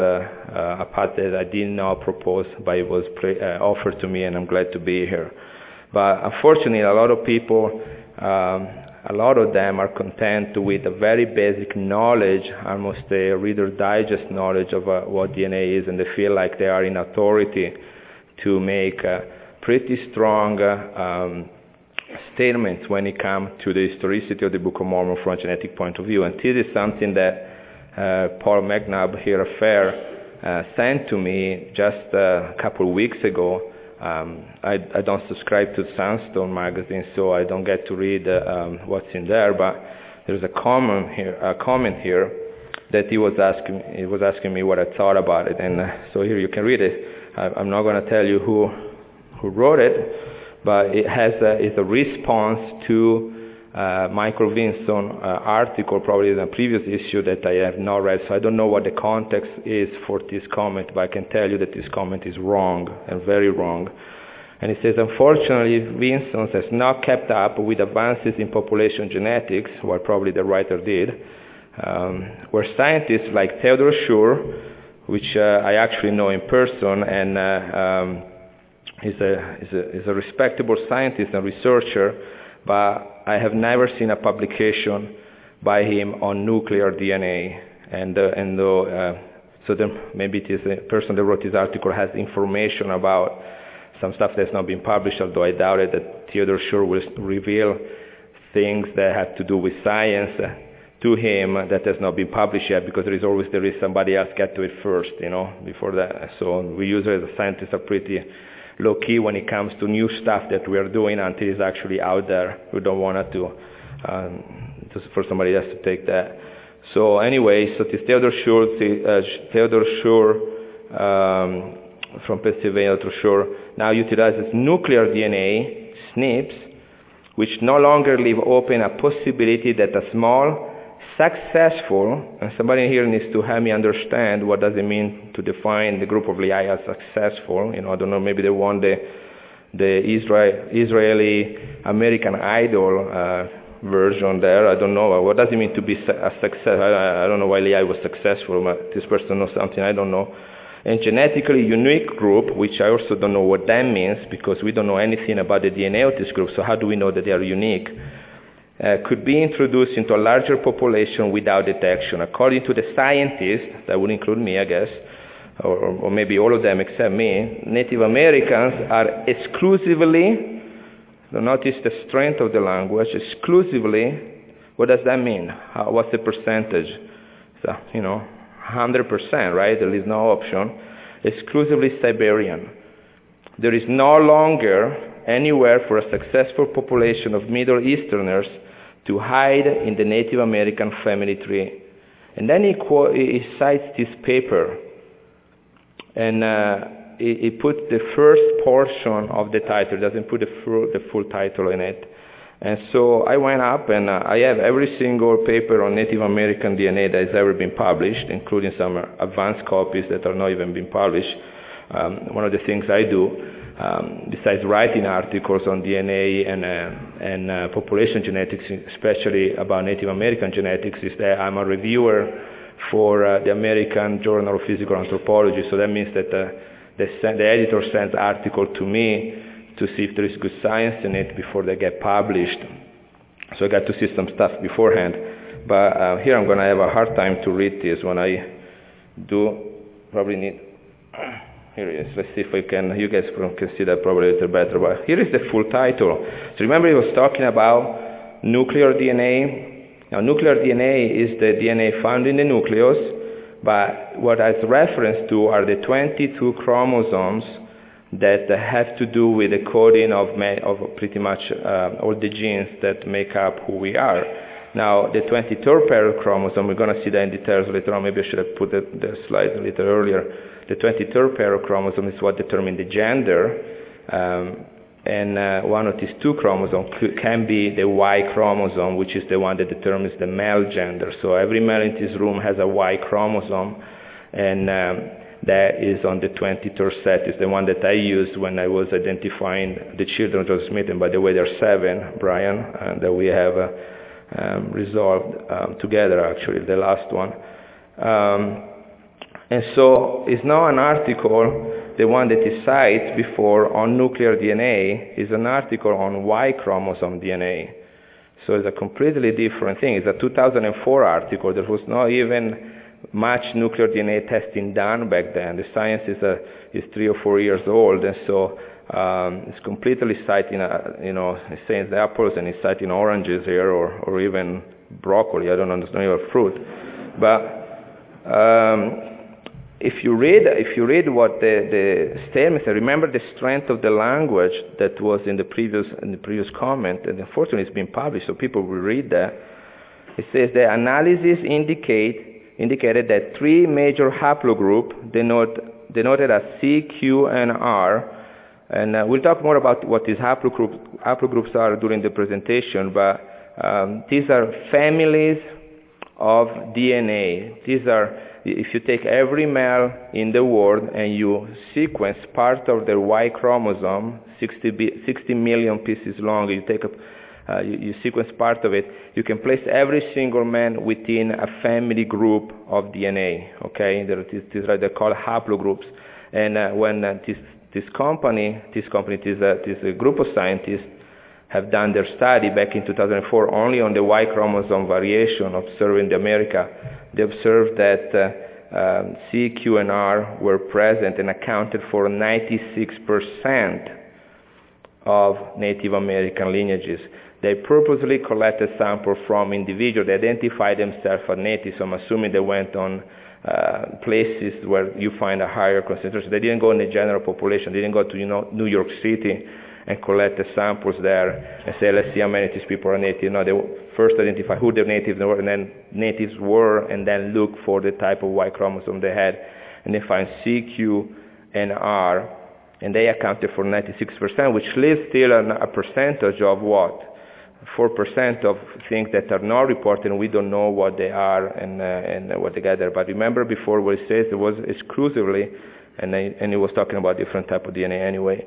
a path that I did not propose, but it was offered to me, and I'm glad to be here. But unfortunately, a lot of people, a lot of them are content with a very basic knowledge, almost a Reader's Digest knowledge of what DNA is, and they feel like they are in authority to make pretty strong statements when it comes to the historicity of the Book of Mormon from a genetic point of view. And this is something that Paul McNabb here at FAIR sent to me just a couple of weeks ago. I don't subscribe to Sunstone magazine, so I don't get to read what's in there, but there's a comment here that he was asking me what I thought about it, and so here you can read it. I'm not going to tell you who wrote it, but it's a response to Michael Vinson article, probably in a previous issue that I have not read, so I don't know what the context is for this comment, but I can tell you that this comment is wrong, and very wrong. And it says, unfortunately, Vinson has not kept up with advances in population genetics, what probably the writer did, where scientists like Theodore Schur, which I actually know in person, and he's a respectable scientist and researcher, but I have never seen a publication by him on nuclear DNA. So then maybe it is the person that wrote this article has information about some stuff that's not been published, although I doubt it that Theodore Schur will reveal things that have to do with science to him that has not been published yet, because there is somebody else get to it first, before that. So we usually, as scientists, are pretty low-key when it comes to new stuff that we are doing until it's actually out there. We don't want to, just for somebody else to take that. So anyway, so this Theodore Schur from Pennsylvania to Schur now utilizes nuclear DNA, SNPs, which no longer leave open a possibility that a small, successful, and somebody here needs to help me understand what does it mean to define the group of Lehi as successful. I don't know, maybe they won the Israeli American Idol version there. I don't know. What does it mean to be a success? I don't know why Lehi was successful, but this person knows something I don't know. And genetically unique group, which I also don't know what that means, because we don't know anything about the DNA of this group, so how do we know that they are unique? Could be introduced into a larger population without detection. According to the scientists, that would include me, I guess, or maybe all of them except me, Native Americans are exclusively, notice the strength of the language, exclusively, what does that mean? What's the percentage? So, 100%, right? There is no option. Exclusively Siberian. There is no longer anywhere for a successful population of Middle Easterners to hide in the Native American family tree. And then he cites this paper, and he put the first portion of the title, doesn't put the full title in it. And so I went up, and I have every single paper on Native American DNA that has ever been published, including some advanced copies that are not even been published. One of the things I do, besides writing articles on DNA and population genetics, especially about Native American genetics, is that I'm a reviewer for the American Journal of Physical Anthropology. So that means that the editor sends article to me to see if there is good science in it before they get published. So I got to see some stuff beforehand. But here I'm going to have a hard time to read this when I do. Probably need... Here it is. Let's see if you guys can see that probably a little better. But here is the full title. So remember he was talking about nuclear DNA. Now nuclear DNA is the DNA found in the nucleus, but what I reference to are the 22 chromosomes that have to do with the coding of pretty much all the genes that make up who we are. Now, the 23rd pair of chromosome, we're going to see that in details later on. Maybe I should have put the slide a little earlier. The 23rd pair of chromosome is what determines the gender, and one of these two chromosomes can be the Y chromosome, which is the one that determines the male gender. So every male in this room has a Y chromosome, and that is on the 23rd set. It's the one that I used when I was identifying the children of Joseph Smith, and by the way, there are 7, Brian, that we have resolved together, actually, the last one. And so it's not an article, the one that is cited before on nuclear DNA, is an article on Y chromosome DNA. So it's a completely different thing. It's a 2004 article. There was not even much nuclear DNA testing done back then. The science is 3 or 4 years old, and so it's completely citing, it's saying the apples and it's citing oranges here, or even broccoli. I don't understand your fruit, but if you read what the statements, remember the strength of the language that was in the previous comment, and unfortunately it's been published, so people will read that. It says the analysis indicated that 3 major haplogroups denoted as C, Q, and R, and we'll talk more about what these haplogroups are during the presentation, but these are families of DNA. These are, if you take every male in the world and you sequence part of their Y chromosome, 60 million pieces long, you sequence part of it, you can place every single man within a family group of DNA, okay? They're called haplogroups. And when this group of scientists have done their study back in 2004 only on the Y chromosome variation observed in America, they observed that C, Q, and R were present and accounted for 96% of Native American lineages. They purposely collected samples from individuals that identified themselves as natives. So I'm assuming they went on places where you find a higher concentration. They didn't go in the general population. They didn't go to New York City and collect the samples there and say, let's see how many of these people are native. No, they first identify who the natives were, and then natives were, and then look for the type of Y chromosome they had. And they find C, Q, and R, and they accounted for 96%, which leaves still a percentage of what? 4% of things that are not reported, and we don't know what they are and what they gather. But remember before what it says, it was exclusively, and it was talking about different type of DNA anyway.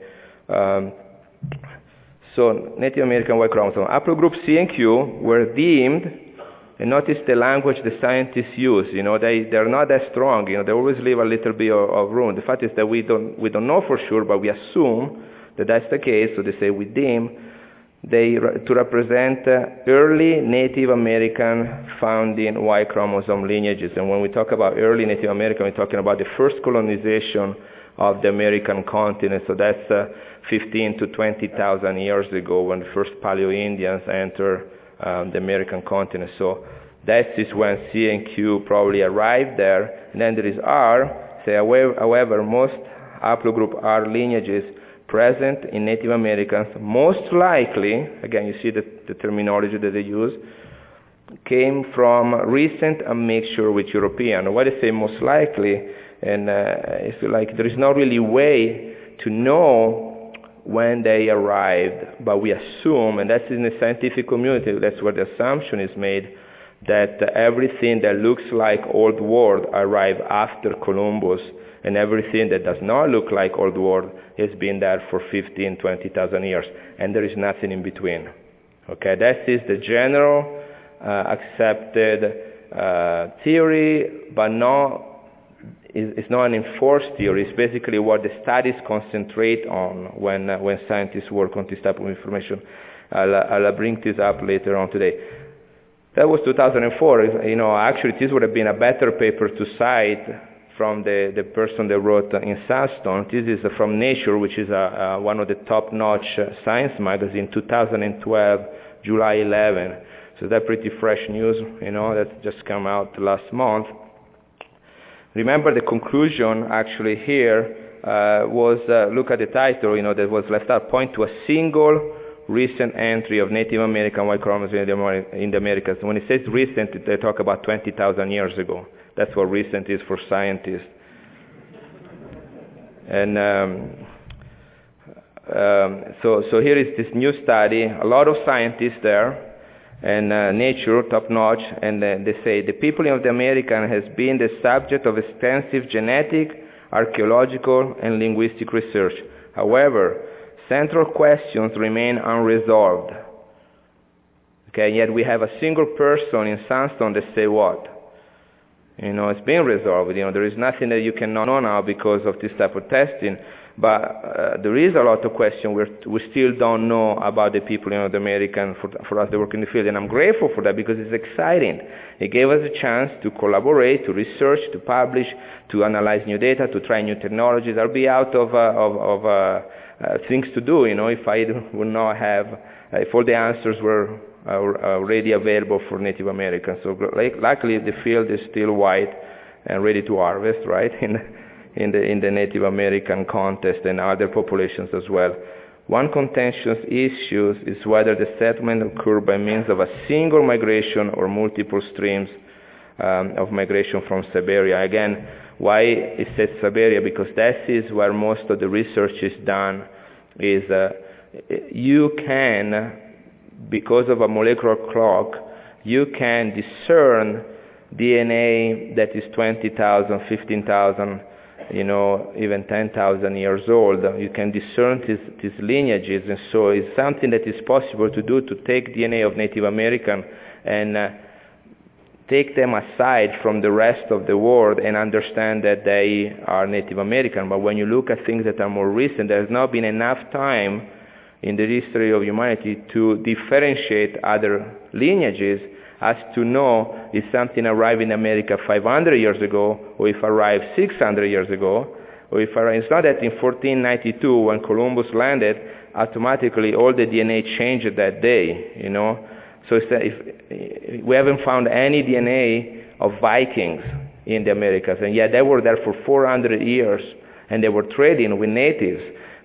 So Native American Y chromosome. Haplogroup C and Q were deemed, and notice the language the scientists use. They're not that strong. They always leave a little bit of room. The fact is that we don't know for sure, but we assume that that's the case. So they say we deem to represent early Native American found in Y chromosome lineages. And when we talk about early Native American, we're talking about the first colonization of the American continent. So that's 15 to 20,000 years ago when the first Paleo-Indians entered the American continent. So that is when C and Q probably arrived there. And then there is R. However, most haplogroup R lineages present in Native Americans, most likely, again you see the terminology that they use, came from recent admixture with European. Why they say most likely, and it's like there is not really way to know when they arrived, but we assume, and that's in the scientific community, that's where the assumption is made, that everything that looks like Old World arrived after Columbus, and everything that does not look like Old World has been there for 15, 20,000 years, and there is nothing in between. Okay, that is the general accepted theory, but it's not an enforced theory. It's basically what the studies concentrate on when scientists work on this type of information. I'll bring this up later on today. That was 2004. Actually, this would have been a better paper to cite from the person that wrote in Sandstone. This is from Nature, which is one of the top-notch science magazines, 2012, July 11. So that's pretty fresh news, that just came out last month. Remember the conclusion actually here was, look at the title, that was left out, point to a single recent entry of Native American Y chromosome in the Americas. When it says recent, they talk about 20,000 years ago. That's what recent is for scientists. And so here is this new study, a lot of scientists there, and Nature, top-notch, and they say the people of the American has been the subject of extensive genetic, archaeological, and linguistic research. However, central questions remain unresolved. Okay, yet we have a single person in Sandstone that say what? It's been resolved. There is nothing that you cannot know now because of this type of testing. But there is a lot of questions we still don't know about the people, the American, for us that work in the field. And I'm grateful for that because it's exciting. It gave us a chance to collaborate, to research, to publish, to analyze new data, to try new technologies. I'll be out of things to do, if I would not have, if all the answers were already available for Native Americans. So luckily the field is still white and ready to harvest, right? In the Native American context and other populations as well. One contentious issue is whether the settlement occurred by means of a single migration or multiple streams of migration from Siberia. Again, why it says Siberia? Because that is where most of the research is done. You can, because of a molecular clock, you can discern DNA that is 20,000, 15,000, even 10,000 years old. You can discern these lineages, and so it's something that is possible to do, to take DNA of Native American and take them aside from the rest of the world and understand that they are Native American. But when you look at things that are more recent, there has not been enough time in the history of humanity to differentiate other lineages as to know if something arrived in America 500 years ago, or if arrived 600 years ago, or if it's not that in 1492 when Columbus landed, automatically all the DNA changed that day, So if we haven't found any DNA of Vikings in the Americas, and yet they were there for 400 years, and they were trading with natives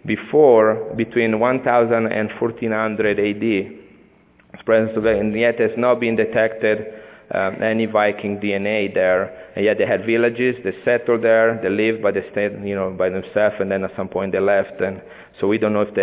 between 1000 and 1400 AD. And yet has not been detected any Viking DNA there. And yet they had villages, they settled there, they lived by by themselves, and then at some point they left. And so we don't know if they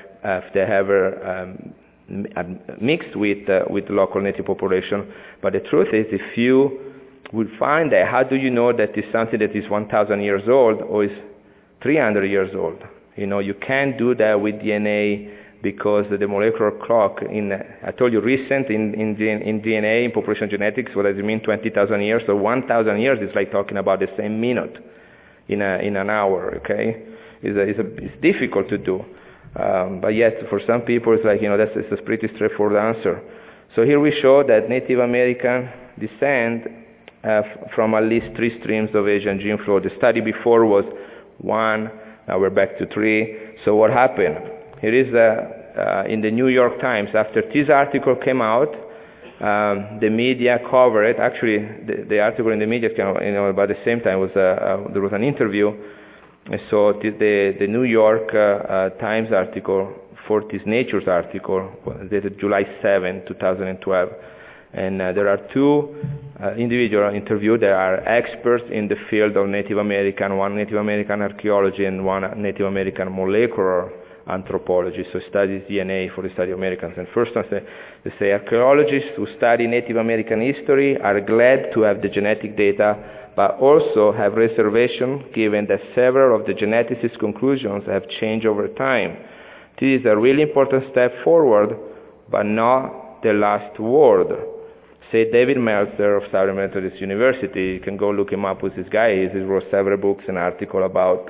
ever mixed with the local native population. But the truth is, if you would find that, how do you know that it's something that is 1,000 years old or is 300 years old? You can't do that with DNA because the molecular clock I told you recent in DNA, in population genetics, what does it mean, 20,000 years? So 1,000 years is like talking about the same minute in an hour, okay? It's difficult to do. But yet for some people it's like, that's a pretty straightforward answer. So here we show that Native American descent from at least 3 streams of Asian gene flow. The study before was 1, now we're back to 3. So what happened? Here is in the New York Times, after this article came out, the media covered it. Actually, the article in the media came out, about the same time there was an interview. And so the New York Times article, for this Nature's article, dated July 7, 2012. And there are 2 individuals interviewed that are experts in the field of Native American, one Native American archaeology and one Native American molecular anthropology, so studies DNA for the study of Americans. And first they say archaeologists who study Native American history are glad to have the genetic data, but also have reservation given that several of the geneticists' conclusions have changed over time. This is a really important step forward, but not the last word. Say David Meltzer of Southern Methodist University. You can go look him up with this guy. He wrote several books and articles about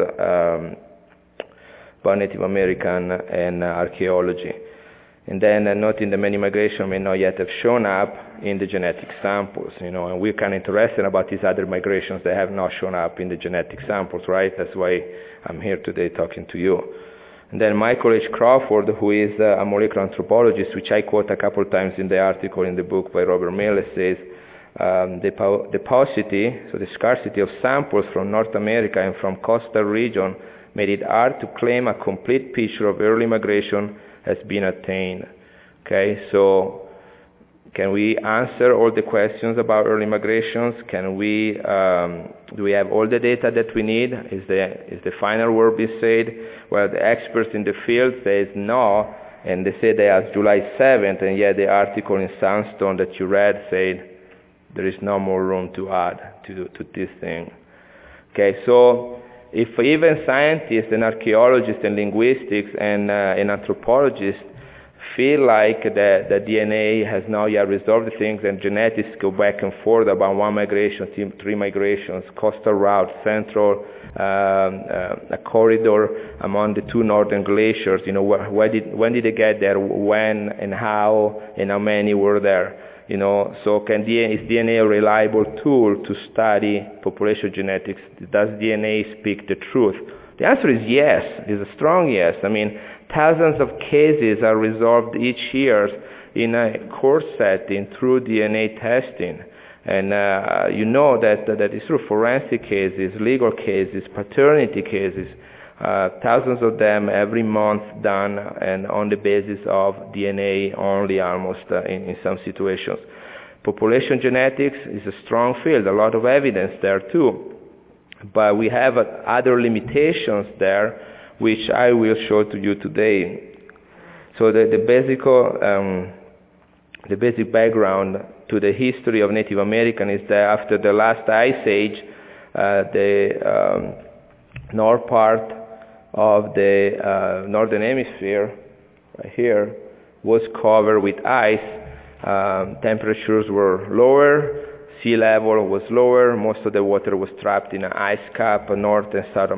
Native American and archaeology. And then noting the many migration may not yet have shown up in the genetic samples, and we're kind of interested about these other migrations that have not shown up in the genetic samples, right? That's why I'm here today talking to you. And then Michael H. Crawford, who is a molecular anthropologist, which I quote a couple times in the article in the book by Robert Miller, says the paucity, so the scarcity of samples from North America and from coastal region made it hard to claim a complete picture of early migration has been attained. Okay, so can we answer all the questions about early migrations? Can we, do we have all the data that we need? Is the final word being said? Well, the experts in the field says no, and they say they asked July 7th, and yet the article in Sandstone that you read said there is no more room to add to this thing. Okay, so if even scientists and archaeologists and linguistics and anthropologists feel like the DNA has not yet resolved things, and genetics go back and forth about one migration, three migrations, coastal route, central, a corridor among the two northern glaciers. When did they get there? When and how many were there? So is DNA a reliable tool to study population genetics? Does DNA speak the truth? The answer is yes. It's a strong yes. Thousands of cases are resolved each year in a court setting through DNA testing. And that is through forensic cases, legal cases, paternity cases, thousands of them every month done, and on the basis of DNA only almost in some situations. Population genetics is a strong field, a lot of evidence there too. But we have other limitations there, which I will show to you today. So the basic background to the history of Native American is that after the last ice age, the north part of the northern hemisphere, right here, was covered with ice. Temperatures were lower, sea level was lower, most of the water was trapped in an ice cap, North and South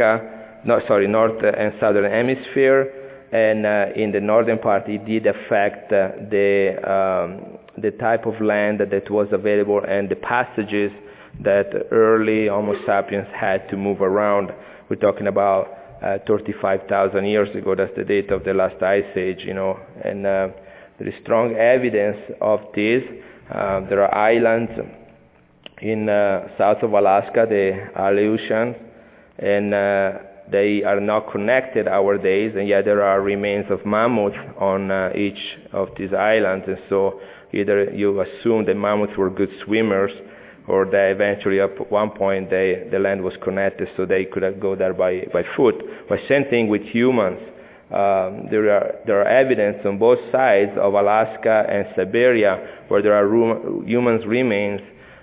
and Southern Hemisphere, and in the northern part it did affect the type of land that was available and the passages that early Homo sapiens had to move around. We're talking about 35,000 years ago. That's the date of the last ice age, and there is strong evidence of this. There are islands in south of Alaska, the Aleutians, and they are not connected nowadays, and yet there are remains of mammoths on each of these islands. And so either you assume the mammoths were good swimmers, or they eventually at one point the land was connected so they could go there by foot. But same thing with humans. There are evidence on both sides of Alaska and Siberia where there are humans remains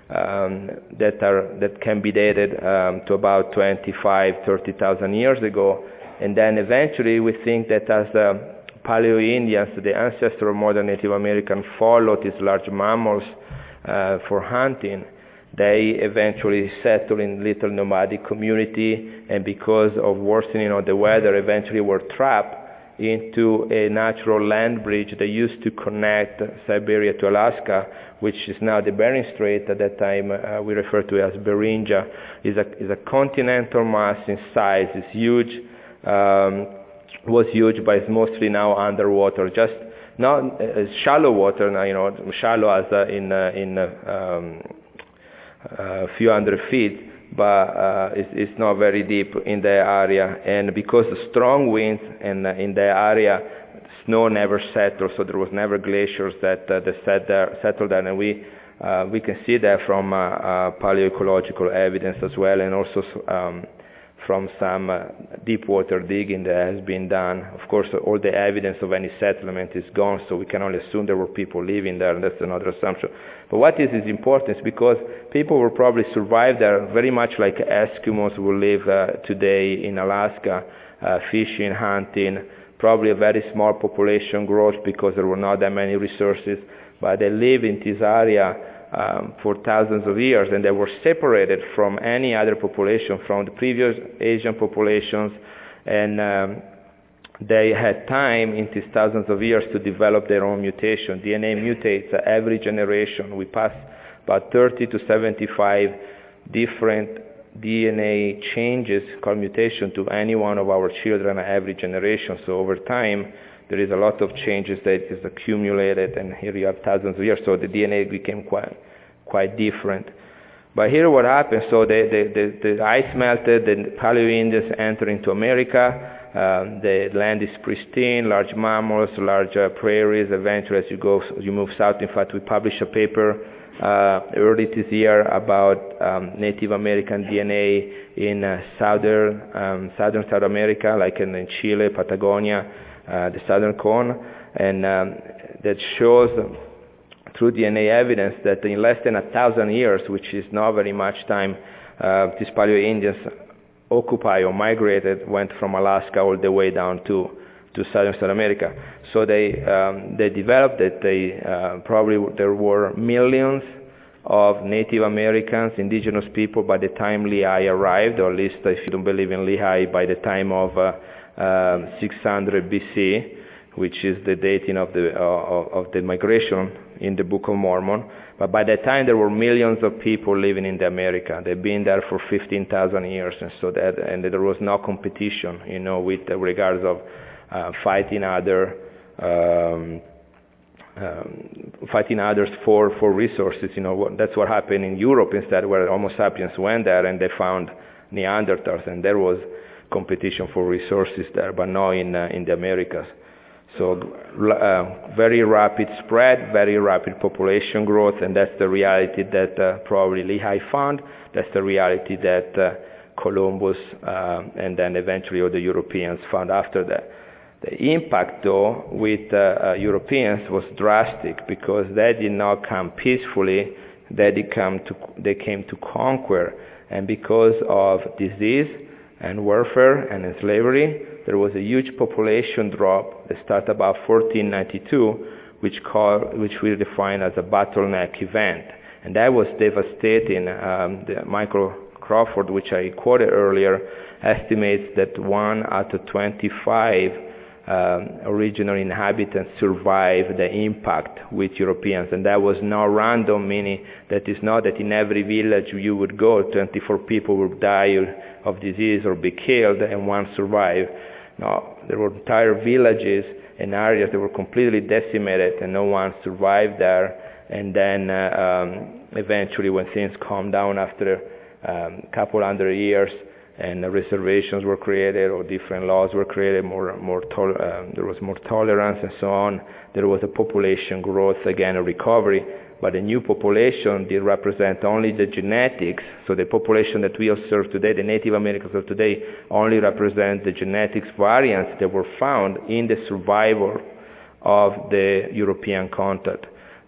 that can be dated to about 25,000-30,000 years ago. And then eventually we think that as the Paleo-Indians, the ancestor of modern Native American, followed these large mammals for hunting, they eventually settled in little nomadic community, and because of worsening of the weather, eventually were trapped into a natural land bridge that used to connect Siberia to Alaska, which is now the Bering Strait. At that time we refer to it as Beringia. Is a continental mass in size. It's huge, was huge, but it's mostly now underwater. Just not shallow water now, shallow as in a few hundred feet, but it's not very deep in the area. And because of strong winds and in the area, snow never settled, so there was never glaciers that settled there. And we can see that from paleoecological evidence as well, and also from some deep water digging that has been done. Of course, all the evidence of any settlement is gone, so we can only assume there were people living there, and that's another assumption. But what is important is because people will probably survive there very much like Eskimos will live today in Alaska, fishing, hunting, probably a very small population growth because there were not that many resources, but they live in this area for thousands of years, and they were separated from any other population, from the previous Asian populations, and they had time in these thousands of years to develop their own mutation. DNA mutates every generation. We pass about 30 to 75 different DNA changes called mutation to any one of our children every generation. So over time, there is a lot of changes that is accumulated, and here you have thousands of years, so the DNA became quite different. But here what happened, so the ice melted, the Paleo-Indians enter into America, the land is pristine, large mammals, large prairies. Eventually as you move south, in fact we published a paper early this year about Native American DNA in southern South America, like in Chile, Patagonia, the southern cone, and that shows through DNA evidence that in less than 1,000 years, which is not very much time, these Paleo-Indians occupy or migrated, went from Alaska all the way down to Southern South America. So they developed that probably there were millions of Native Americans, indigenous people, by the time Lehi arrived, or at least if you don't believe in Lehi, by the time of 600 BC, which is the dating of the migration in the Book of Mormon. But by that time, there were millions of people living in the America. They've been there for 15,000 years, and there was no competition, with regards of fighting others for resources. That's what happened in Europe instead, where Homo sapiens went there and they found Neanderthals, and there was competition for resources there, but not in the Americas. So very rapid spread, very rapid population growth, and that's the reality that probably Lehi found. That's the reality that Columbus and then eventually all the Europeans found after that. The impact, though, with Europeans was drastic because they did not come peacefully. They came to conquer, and because of disease and warfare and slavery, there was a huge population drop that started about 1492, which we define as a bottleneck event. And that was devastating. Michael Crawford, which I quoted earlier, estimates that 1 out of 25 original inhabitants survived the impact with Europeans. And that was not random, meaning that it's not that in every village you would go, 24 people would die of disease or be killed and one survived. No, there were entire villages and areas that were completely decimated and no one survived there. And then eventually when things calmed down after a couple hundred years and reservations were created or different laws were created, there was more tolerance and so on, there was a population growth, again a recovery. But the new population did represent only the genetics. So the population that we observe today, the Native Americans of today, only represent the genetics variants that were found in the survival of the European contact.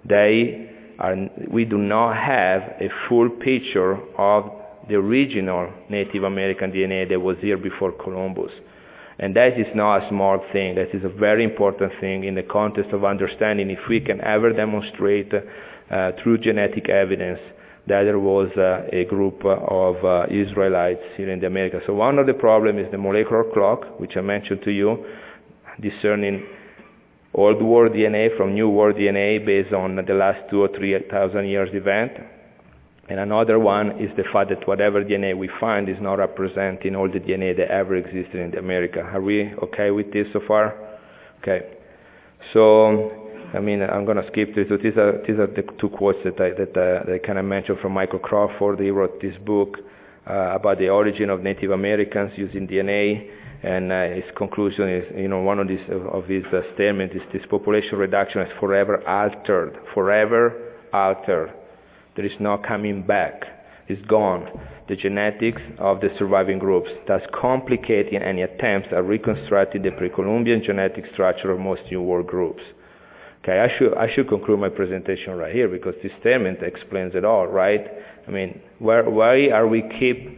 We do not have a full picture of the original Native American DNA that was here before Columbus. And that is not a small thing. That is a very important thing in the context of understanding if we can ever demonstrate through genetic evidence that there was a group of Israelites here in the Americas. So one of the problems is the molecular clock, which I mentioned to you, discerning old world DNA from new world DNA based on the last 2,000 or 3,000 years event. And another one is the fact that whatever DNA we find is not representing all the DNA that ever existed in America. Are we okay with this so far? Okay. So, I'm going to skip this. So these are the two quotes that I kind of mentioned from Michael Crawford. He wrote this book about the origin of Native Americans using DNA. And his conclusion is, one of his statements is this population reduction is forever altered. Forever altered. There is no coming back. It's gone. The genetics of the surviving groups, thus complicating any attempts at reconstructing the pre-Columbian genetic structure of most New World groups. Okay, I should conclude my presentation right here because this statement explains it all, right? Why are we keep,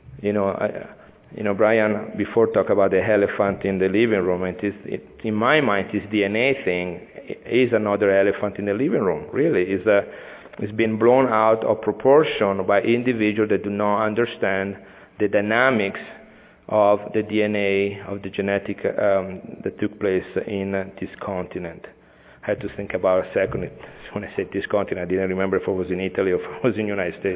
Brian before talked about the elephant in the living room, and in my mind, this DNA thing is another elephant in the living room. Really, it's been blown out of proportion by individuals that do not understand the dynamics of the DNA, of the genetic that took place in this continent. I had to think about a second. When I said this continent, I didn't remember if I was in Italy or if I was in the United States.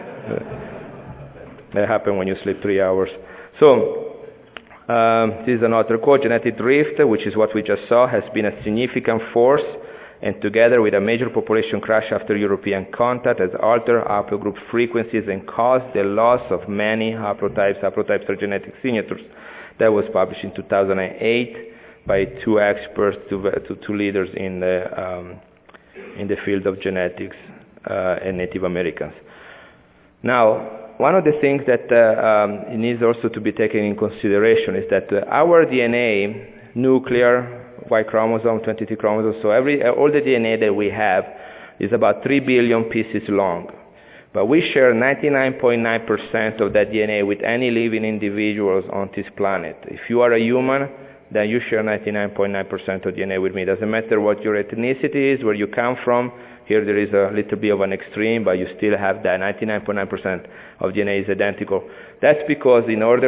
That happens when you sleep 3 hours. So, this is another quote. Genetic drift, which is what we just saw, has been a significant force, and together with a major population crash after European contact has altered haplogroup frequencies and caused the loss of many haplotypes. Haplotypes are genetic signatures. That was published in 2008 by two experts, two leaders in the field of genetics and Native Americans. Now, one of the things that needs also to be taken in consideration is that our DNA, nuclear, Y chromosome, 23 chromosomes, so all the DNA that we have is about 3 billion pieces long. But we share 99.9% of that DNA with any living individuals on this planet. If you are a human, then you share 99.9% of DNA with me. Doesn't matter what your ethnicity is, where you come from. Here there is a little bit of an extreme, but you still have that 99.9% of DNA is identical. That's because in order